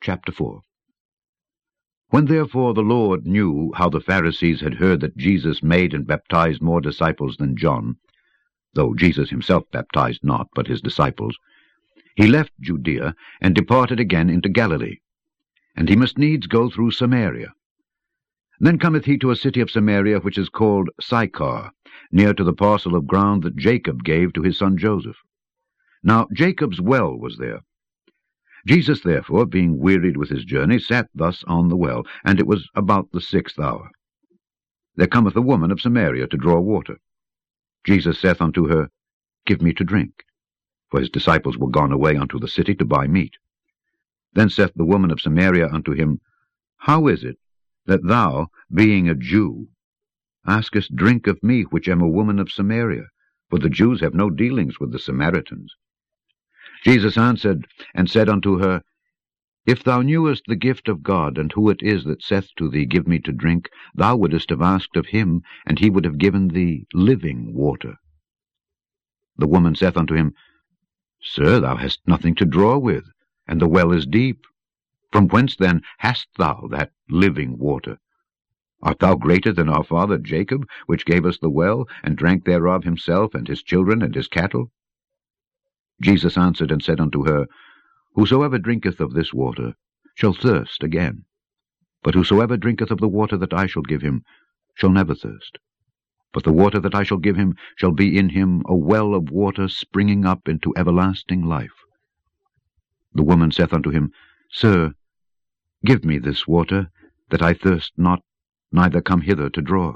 Chapter 4. When therefore the Lord knew how the Pharisees had heard that Jesus made and baptized more disciples than John, though Jesus himself baptized not, but his disciples, he left Judea, and departed again into Galilee. And he must needs go through Samaria. Then cometh he to a city of Samaria, which is called Sychar, near to the parcel of ground that Jacob gave to his son Joseph. Now Jacob's well was there. Jesus therefore, being wearied with his journey, sat thus on the well, and it was about the 6th hour. There cometh a woman of Samaria to draw water. Jesus saith unto her, Give me to drink. For his disciples were gone away unto the city to buy meat. Then saith the woman of Samaria unto him, How is it that thou, being a Jew, askest drink of me, which am a woman of Samaria? For the Jews have no dealings with the Samaritans. Jesus answered and said unto her, If thou knewest the gift of God, and who it is that saith to thee, Give me to drink, thou wouldest have asked of him, and he would have given thee living water. The woman saith unto him, Sir, thou hast nothing to draw with, and the well is deep. From whence then hast thou that living water? Art thou greater than our father Jacob, which gave us the well, and drank thereof himself, and his children, and his cattle? Jesus answered and said unto her, Whosoever drinketh of this water shall thirst again. But whosoever drinketh of the water that I shall give him shall never thirst. But the water that I shall give him shall be in him a well of water springing up into everlasting life. The woman saith unto him, Sir, give me this water, that I thirst not, neither come hither to draw.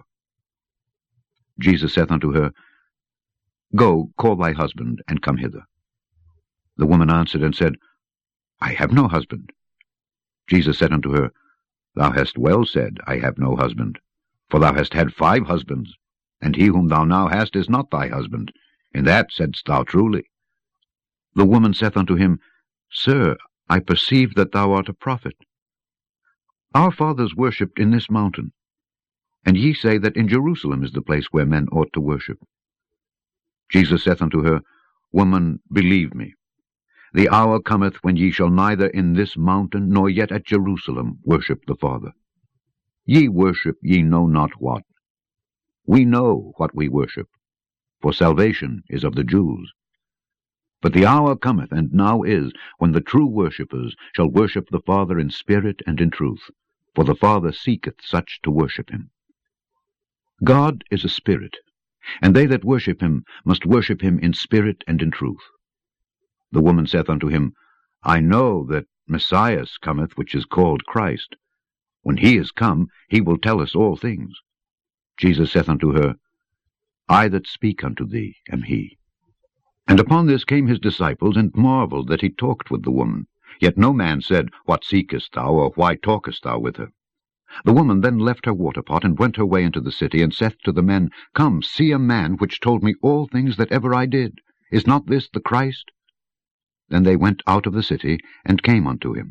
Jesus saith unto her, Go, call thy husband, and come hither. The woman answered and said, I have no husband. Jesus said unto her, Thou hast well said, I have no husband. For thou hast had 5 husbands, and he whom thou now hast is not thy husband. In that saidst thou truly. The woman saith unto him, Sir, I perceive that thou art a prophet. Our fathers worshipped in this mountain, and ye say that in Jerusalem is the place where men ought to worship. Jesus saith unto her, Woman, believe me, the hour cometh when ye shall neither in this mountain nor yet at Jerusalem worship the Father. Ye worship ye know not what. We know what we worship, for salvation is of the Jews. But the hour cometh, and now is, when the true worshippers shall worship the Father in spirit and in truth, for the Father seeketh such to worship him. God is a spirit, and they that worship him must worship him in spirit and in truth. The woman saith unto him, I know that Messiah cometh, which is called Christ. When he is come, he will tell us all things. Jesus saith unto her, I that speak unto thee am he. And upon this came his disciples, and marveled that he talked with the woman. Yet no man said, What seekest thou, or why talkest thou with her? The woman then left her water-pot, and went her way into the city, and saith to the men, Come, see a man which told me all things that ever I did. Is not this the Christ? Then they went out of the city, and came unto him.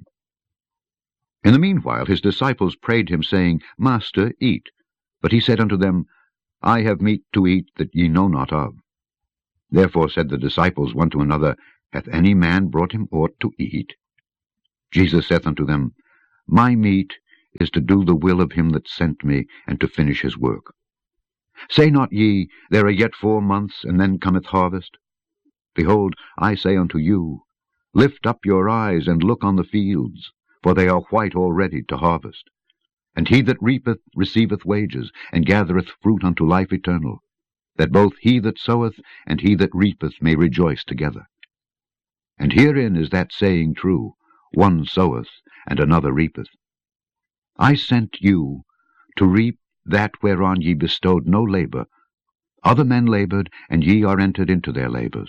In the meanwhile his disciples prayed him, saying, Master, eat. But he said unto them, I have meat to eat that ye know not of. Therefore said the disciples one to another, Hath any man brought him aught to eat? Jesus saith unto them, My meat is to do the will of him that sent me, and to finish his work. Say not ye, There are yet 4 months, and then cometh harvest? Behold, I say unto you, Lift up your eyes, and look on the fields, for they are white already to harvest. And he that reapeth receiveth wages, and gathereth fruit unto life eternal, that both he that soweth and he that reapeth may rejoice together. And herein is that saying true, One soweth, and another reapeth. I sent you to reap that whereon ye bestowed no labor. Other men labored, and ye are entered into their labors.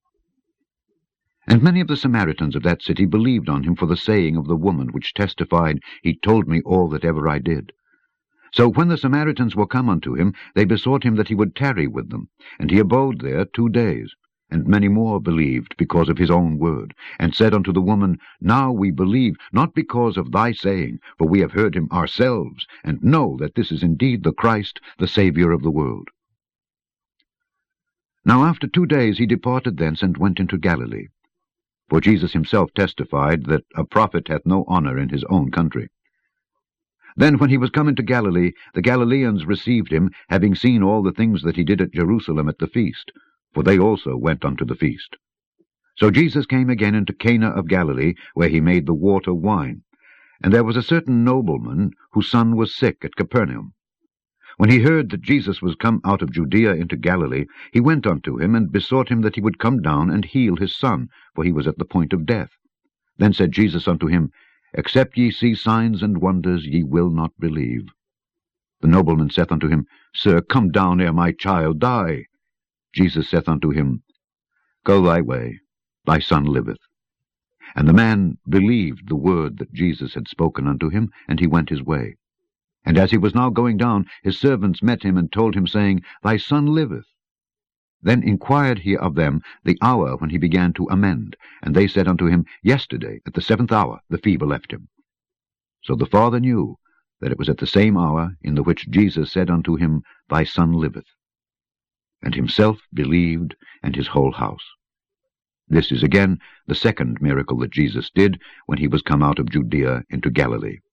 And many of the Samaritans of that city believed on him for the saying of the woman, which testified, He told me all that ever I did. So when the Samaritans were come unto him, they besought him that he would tarry with them. And he abode there 2 days. And many more believed because of his own word, and said unto the woman, Now we believe, not because of thy saying, for we have heard him ourselves, and know that this is indeed the Christ, the Saviour of the world. Now after 2 days he departed thence, and went into Galilee. For Jesus himself testified that a prophet hath no honor in his own country. Then when he was come into Galilee, the Galileans received him, having seen all the things that he did at Jerusalem at the feast, for they also went unto the feast. So Jesus came again into Cana of Galilee, where he made the water wine. And there was a certain nobleman, whose son was sick at Capernaum. When he heard that Jesus was come out of Judea into Galilee, he went unto him, and besought him that he would come down and heal his son, for he was at the point of death. Then said Jesus unto him, Except ye see signs and wonders, ye will not believe. The nobleman saith unto him, Sir, come down ere my child die. Jesus saith unto him, Go thy way, thy son liveth. And the man believed the word that Jesus had spoken unto him, and he went his way. And as he was now going down, his servants met him, and told him, saying, Thy son liveth. Then inquired he of them the hour when he began to amend. And they said unto him, Yesterday, at the 7th hour, the fever left him. So the father knew that it was at the same hour in the which Jesus said unto him, Thy son liveth. And himself believed, and his whole house. This is again the second miracle that Jesus did when he was come out of Judea into Galilee.